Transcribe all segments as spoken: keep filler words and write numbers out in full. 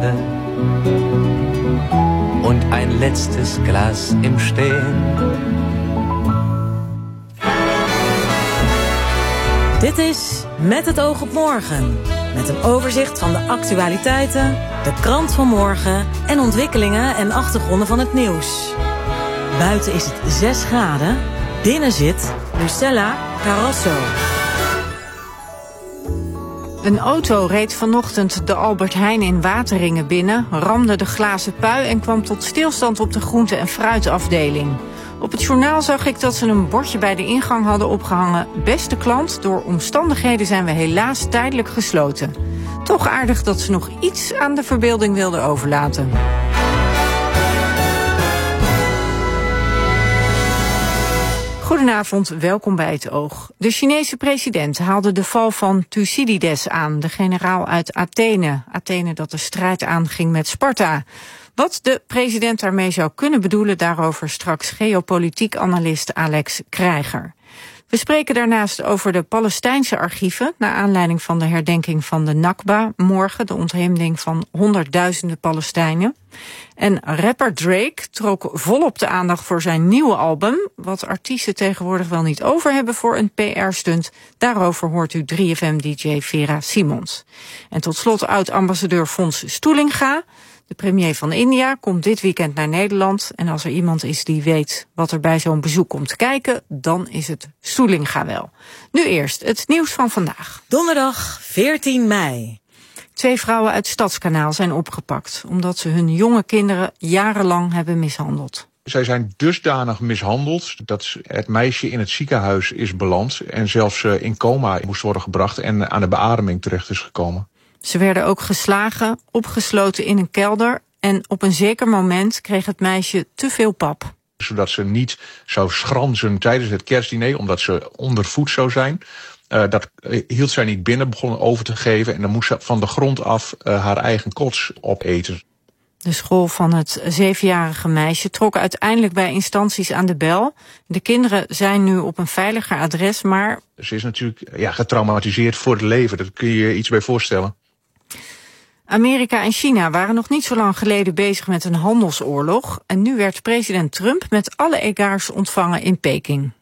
Worte und ein letztes Glas im Stehen. Dit is Met het oog op morgen. Met een overzicht van de actualiteiten, de krant van morgen en ontwikkelingen en achtergronden van het nieuws. Buiten is het zes graden. Binnen zit Lucella Carrasso. Een auto reed vanochtend de Albert Heijn in Wateringen binnen, ramde de glazen pui en kwam tot stilstand op de groente- en fruitafdeling. Op het journaal zag ik dat ze een bordje bij de ingang hadden opgehangen. Beste klant, door omstandigheden zijn we helaas tijdelijk gesloten. Toch aardig dat ze nog iets aan de verbeelding wilden overlaten. Goedenavond, welkom bij Het Oog. De Chinese president haalde de val van Thucydides aan, de generaal uit Athene. Athene dat de strijd aanging met Sparta. Wat de president daarmee zou kunnen bedoelen, daarover straks geopolitiek analist Alex Krijger. We spreken daarnaast over de Palestijnse archieven, naar aanleiding van de herdenking van de Nakba morgen, de ontheemding van honderdduizenden Palestijnen. En rapper Drake trok volop de aandacht voor zijn nieuwe album, wat artiesten tegenwoordig wel niet over hebben voor een P R-stunt. Daarover hoort u drie F M-D J Vera Simons. En tot slot oud-ambassadeur Fons Stoelinga. De premier van India komt dit weekend naar Nederland. En als er iemand is die weet wat er bij zo'n bezoek komt kijken, dan is het Stoelinga wel. Nu eerst het nieuws van vandaag. Donderdag veertien mei. Twee vrouwen uit Stadskanaal zijn opgepakt omdat ze hun jonge kinderen jarenlang hebben mishandeld. Zij zijn dusdanig mishandeld dat het meisje in het ziekenhuis is beland en zelfs in coma moest worden gebracht en aan de beademing terecht is gekomen. Ze werden ook geslagen, opgesloten in een kelder en op een zeker moment kreeg het meisje te veel pap. Zodat ze niet zou schranzen tijdens het kerstdiner, omdat ze ondervoed zou zijn. Uh, dat hield zij niet binnen, begon over te geven en dan moest ze van de grond af uh, haar eigen kots opeten. De school van het zevenjarige meisje trok uiteindelijk bij instanties aan de bel. De kinderen zijn nu op een veiliger adres, maar ze is natuurlijk ja, getraumatiseerd voor het leven, daar kun je je iets bij voorstellen. Amerika en China waren nog niet zo lang geleden bezig met een handelsoorlog. En nu werd president Trump met alle egaars ontvangen in Peking.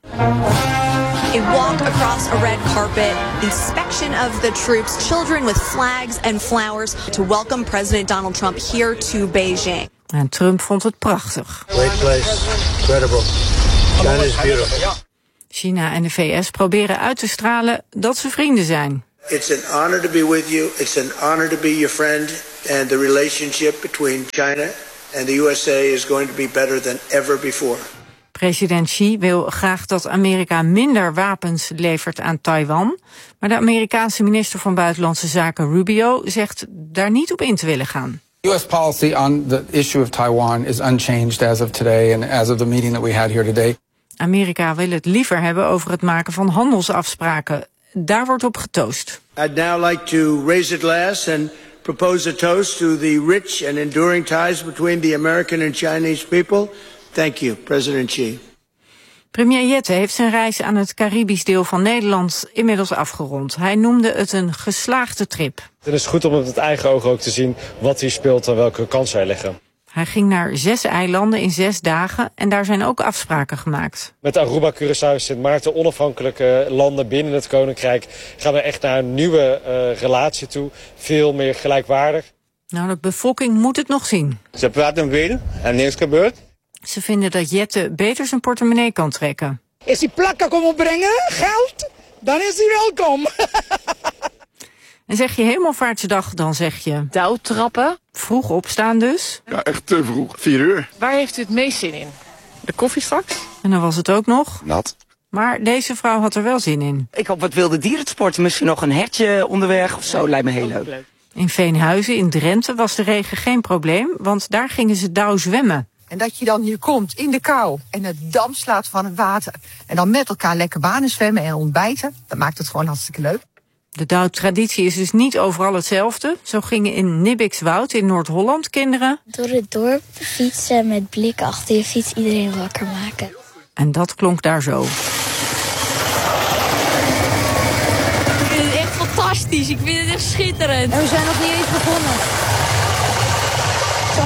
A walk across a red carpet, inspection of the troops, children with flags and flowers to welcome President Donald Trump here to Beijing. En Trump vond het prachtig. Great place, incredible. China is beautiful. China en de V S proberen uit te stralen dat ze vrienden zijn. It's an honor to be with you. It's an honor to be your friend. And the relationship between China and the U S A is going to be better than ever before. President Xi wil graag dat Amerika minder wapens levert aan Taiwan. Maar de Amerikaanse minister van Buitenlandse Zaken Rubio zegt daar niet op in te willen gaan. U S policy on the issue of Taiwan is unchanged as of today and as of the meeting that we had here today. Amerika wil het liever hebben over het maken van handelsafspraken. Daar wordt op getoost. I'd now like to raise a glass and propose a toast to the rich and enduring ties between the American and Chinese people. Thank you, President Xi. Premier Jette heeft zijn reis aan het Caribisch deel van Nederland inmiddels afgerond. Hij noemde het een geslaagde trip. Het is goed om met het eigen oog ook te zien wat hier speelt en welke kansen er liggen. Hij ging naar zes eilanden in zes dagen en daar zijn ook afspraken gemaakt. Met Aruba, Curaçao, Sint Maarten, onafhankelijke landen binnen het Koninkrijk gaan we echt naar een nieuwe uh, relatie toe. Veel meer gelijkwaardig. Nou, de bevolking moet het nog zien. Ze praten veel en niks gebeurt. Ze vinden dat Jette beter zijn portemonnee kan trekken. Als hij plakken komen brengen, geld, dan is hij welkom. En zeg je Hemelvaartsdag, dan zeg je touwtrappen. Vroeg opstaan dus. Ja, echt te vroeg. Vier uur. Waar heeft u het meest zin in? De koffie straks? En dan was het ook nog nat. Maar deze vrouw had er wel zin in. Ik hoop wat wilde dierensport. Misschien nog een hertje onderweg of zo. Lijkt me heel leuk. leuk. In Veenhuizen in Drenthe was de regen geen probleem, want daar gingen ze dauw zwemmen. En dat je dan hier komt in de kou en het dam slaat van het water. En dan met elkaar lekker banen zwemmen en ontbijten. Dat maakt het gewoon hartstikke leuk. De douwtraditie is dus niet overal hetzelfde. Zo gingen in Nibbikswoud in Noord-Holland kinderen door het dorp fietsen met blik achter je fiets iedereen wakker maken. En dat klonk daar zo. Ik vind het echt fantastisch. Ik vind het echt schitterend. En we zijn nog niet eens begonnen.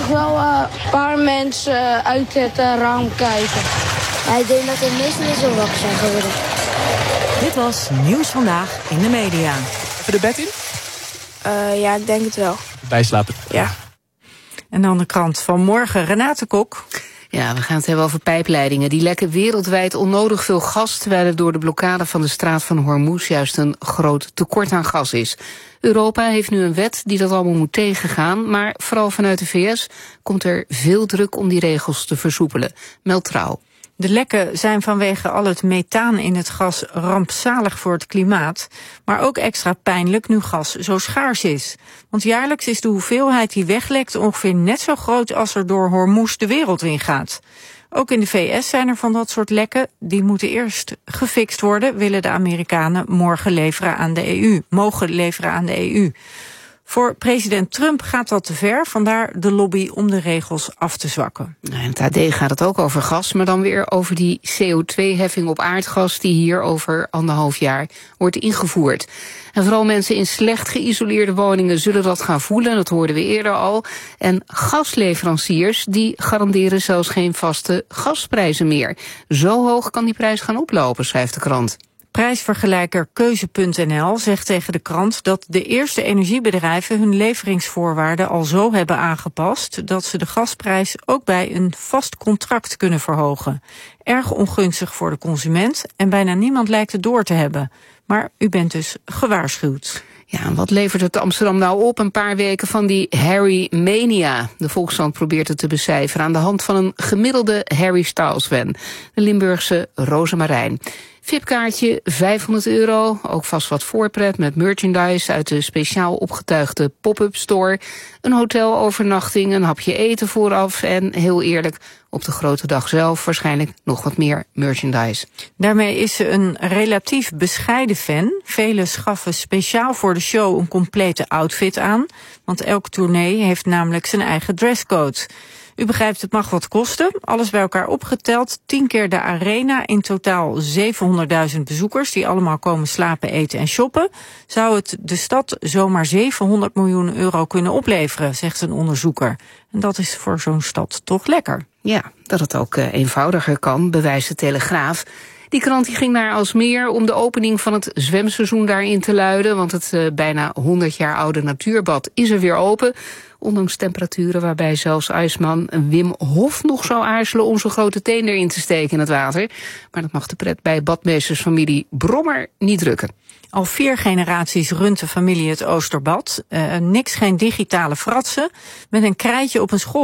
zag wel uh, een paar mensen uh, uit het uh, raam kijken. Ja, ik denk dat de meesten niet zo wakker zijn geworden. Dit was Nieuws Vandaag in de Media. Even de bed in? Uh, ja, ik denk het wel. Bijslapen. Ja. En dan de krant van morgen, Renate Kok. Ja, we gaan het hebben over pijpleidingen. Die lekken wereldwijd onnodig veel gas, terwijl er door de blokkade van de straat van Hormuz juist een groot tekort aan gas is. Europa heeft nu een wet die dat allemaal moet tegengaan, maar vooral vanuit de V S komt er veel druk om die regels te versoepelen. Meldt Trouw. De lekken zijn vanwege al het methaan in het gas rampzalig voor het klimaat, maar ook extra pijnlijk nu gas zo schaars is. Want jaarlijks is de hoeveelheid die weglekt ongeveer net zo groot als er door Hormuz de wereld ingaat. Ook in de V S zijn er van dat soort lekken. Die moeten eerst gefixt worden, willen de Amerikanen morgen leveren aan de E U, mogen leveren aan de E U. Voor president Trump gaat dat te ver, vandaar de lobby om de regels af te zwakken. In het A D gaat het ook over gas, maar dan weer over die C O twee heffing op aardgas die hier over anderhalf jaar wordt ingevoerd. En vooral mensen in slecht geïsoleerde woningen zullen dat gaan voelen, dat hoorden we eerder al. En gasleveranciers die garanderen zelfs geen vaste gasprijzen meer. Zo hoog kan die prijs gaan oplopen, schrijft de krant. Prijsvergelijker Keuze punt N L zegt tegen de krant dat de eerste energiebedrijven hun leveringsvoorwaarden al zo hebben aangepast dat ze de gasprijs ook bij een vast contract kunnen verhogen. Erg ongunstig voor de consument en bijna niemand lijkt het door te hebben. Maar u bent dus gewaarschuwd. Ja, en wat levert het Amsterdam nou op? Een paar weken van die Harry Mania. De Volkskrant probeert het te becijferen aan de hand van een gemiddelde Harry Styles-fan. De Limburgse Rosemarijn. V I P-kaartje vijfhonderd euro, ook vast wat voorpret met merchandise uit de speciaal opgetuigde pop-up store. Een hotelovernachting, een hapje eten vooraf en heel eerlijk, op de grote dag zelf waarschijnlijk nog wat meer merchandise. Daarmee is ze een relatief bescheiden fan. Velen schaffen speciaal voor de show een complete outfit aan, want elk tournee heeft namelijk zijn eigen dresscode. U begrijpt, het mag wat kosten. Alles bij elkaar opgeteld, tien keer de arena, in totaal zevenhonderdduizend bezoekers die allemaal komen slapen, eten en shoppen. Zou het de stad zomaar zevenhonderd miljoen euro kunnen opleveren, zegt een onderzoeker. En dat is voor zo'n stad toch lekker. Ja, dat het ook uh, eenvoudiger kan, bewijst de Telegraaf. Die krant die ging naar Aalsmeer om de opening van het zwemseizoen daarin te luiden, want het uh, bijna honderd jaar oude natuurbad is er weer open. Ondanks temperaturen waarbij zelfs ijsman Wim Hof nog zou aarzelen om zijn grote teen erin te steken in het water. Maar dat mag de pret bij badmeestersfamilie Brommer niet drukken. Al vier generaties runt de familie het Oosterbad. Uh, niks geen digitale fratsen. Met een krijtje op een school